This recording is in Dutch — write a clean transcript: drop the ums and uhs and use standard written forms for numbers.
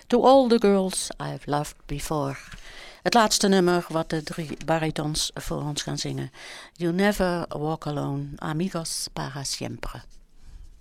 To All the Girls I've Loved Before. Het laatste nummer wat de 3 baritons voor ons gaan zingen. You Never Walk Alone, Amigos para Siempre.